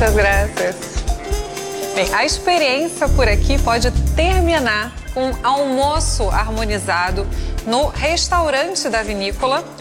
Muchas gracias. Bem, a experiência por aqui pode terminar com almoço harmonizado no restaurante da vinícola